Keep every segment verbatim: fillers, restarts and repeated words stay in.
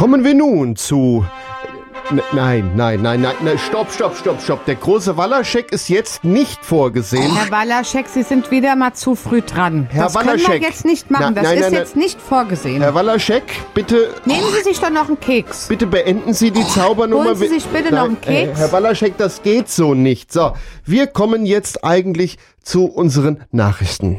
Kommen wir nun zu... N- Nein, nein, nein, nein, nein, stopp, stopp, stopp, stopp. Der große Walaschek ist jetzt nicht vorgesehen. Herr Walaschek, Sie sind wieder mal zu früh dran. Herr das Walaschek. können wir jetzt nicht machen. Na, das nein, ist nein, jetzt nicht vorgesehen. Herr Walaschek, bitte... Nehmen Sie sich doch noch einen Keks. Bitte beenden Sie die Zaubernummer. Holen Sie sich bitte noch einen Nein, Keks. Herr Walaschek, das geht so nicht. So, wir kommen jetzt eigentlich zu unseren Nachrichten.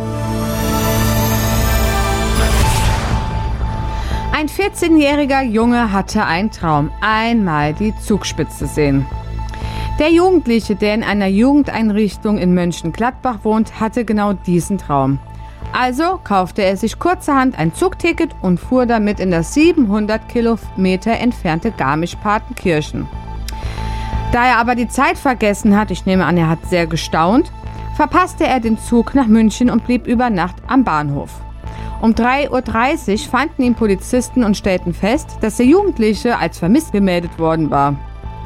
Ein vierzehnjähriger Junge hatte einen Traum. Einmal die Zugspitze sehen. Der Jugendliche, der in einer Jugendeinrichtung in Mönchengladbach wohnt, hatte genau diesen Traum. Also kaufte er sich kurzerhand ein Zugticket und fuhr damit in das siebenhundert Kilometer entfernte Garmisch-Partenkirchen. Da er aber die Zeit vergessen hat, ich nehme an, er hat sehr gestaunt, verpasste er den Zug nach München und blieb über Nacht am Bahnhof. Um drei Uhr dreißig fanden ihn Polizisten und stellten fest, dass der Jugendliche als vermisst gemeldet worden war.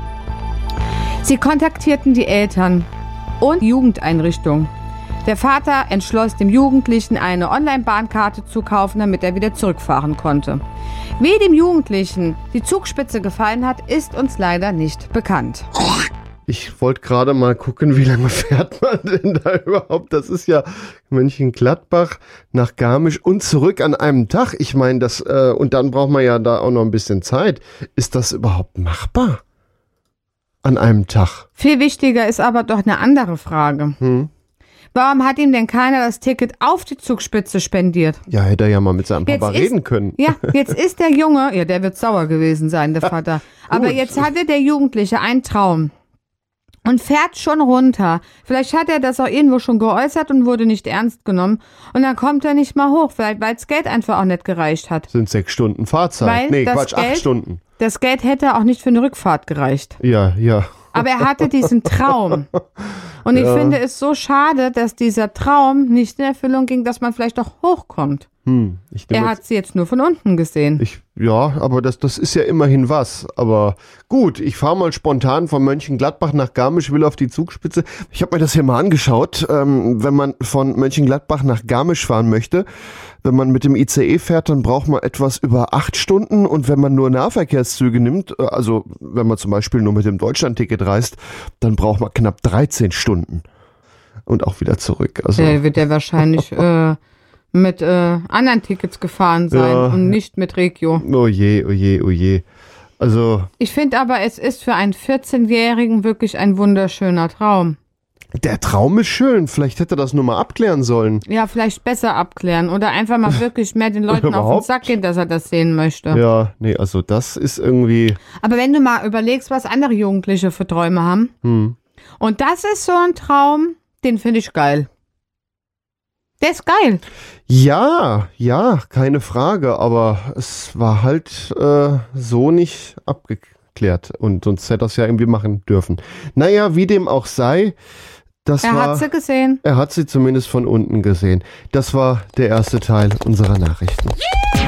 Sie kontaktierten die Eltern und die Jugendeinrichtung. Der Vater entschloss dem Jugendlichen, eine Online-Bahnkarte zu kaufen, damit er wieder zurückfahren konnte. Wie dem Jugendlichen die Zugspitze gefallen hat, ist uns leider nicht bekannt. Ich wollte gerade mal gucken, wie lange fährt man denn da überhaupt? Das ist ja Mönchengladbach nach Garmisch und zurück an einem Tag. Ich meine, das äh, und dann braucht man ja da auch noch ein bisschen Zeit. Ist das überhaupt machbar? An einem Tag? Viel wichtiger ist aber doch eine andere Frage. Hm? Warum hat ihm denn keiner das Ticket auf die Zugspitze spendiert? Ja, hätte er ja mal mit seinem Jetzt Papa ist- reden können. Ja, jetzt ist der Junge, ja, der wird sauer gewesen sein, der Vater. Aber Gut. jetzt hatte der Jugendliche einen Traum und fährt schon runter. Vielleicht hat er das auch irgendwo schon geäußert und wurde nicht ernst genommen. Und dann kommt er nicht mal hoch, vielleicht weil das Geld einfach auch nicht gereicht hat. Sind sechs Stunden Fahrzeit. Weil nee, das Quatsch, acht Geld- Stunden. Das Geld hätte auch nicht für eine Rückfahrt gereicht. Ja, ja. Aber er hatte diesen Traum. Und ich Ja. finde es so schade, dass dieser Traum nicht in Erfüllung ging, dass man vielleicht doch hochkommt. Hm, ich nehm Er jetzt- hat sie jetzt nur von unten gesehen. Ich, ja, aber das, das ist ja immerhin was. Aber gut, ich fahre mal spontan von Mönchengladbach nach Garmisch, will auf die Zugspitze. Ich habe mir das hier mal angeschaut. Ähm, wenn man von Mönchengladbach nach Garmisch fahren möchte, wenn man mit dem I C E fährt, dann braucht man etwas über acht Stunden. Und wenn man nur Nahverkehrszüge nimmt, äh, also wenn man zum Beispiel nur mit dem Deutschlandticket reist, dann braucht man knapp dreizehn Stunden. Und auch wieder zurück. Also, Der wird ja wahrscheinlich äh, mit äh, anderen Tickets gefahren sein Ja. und nicht mit Regio. oh je, oh je, oh je. Also, Ich finde aber, es ist für einen vierzehnjährigen wirklich ein wunderschöner Traum. der Traum ist schön. Vielleicht hätte er das nur mal abklären sollen. Ja, vielleicht besser abklären oder einfach mal wirklich mehr den Leuten auf den Überhaupt? Sack gehen, dass er das sehen möchte. Ja, nee, also das ist irgendwie... Aber wenn du mal überlegst, was andere Jugendliche für Träume haben, Hm. und das ist so ein Traum, den finde ich geil. Der ist geil. Ja, ja, keine Frage, aber es war halt äh, so nicht abgeklärt und sonst hätte er es ja irgendwie machen dürfen. Naja, wie dem auch sei, das Er war... hat sie gesehen. Er hat sie zumindest von unten gesehen. Das war der erste Teil unserer Nachrichten.